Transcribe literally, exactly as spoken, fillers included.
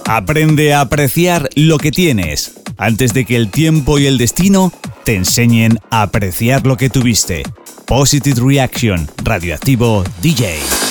Aprende a apreciar lo que tienes antes de que el tiempo y el destino te enseñen a apreciar lo que tuviste. Positive Reaction, Radioactivo D J.